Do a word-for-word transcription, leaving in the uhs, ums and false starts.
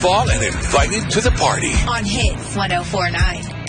Ball and invited to the party. On Hits one oh four point nine.